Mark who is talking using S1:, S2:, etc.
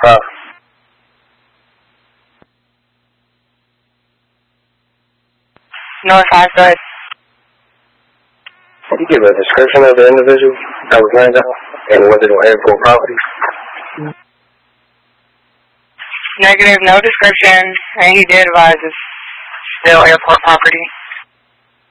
S1: North High Side.
S2: Can you give a description of the individual that was landed on and was it on airport property?
S1: Negative, no description, and he did advise it's still airport property.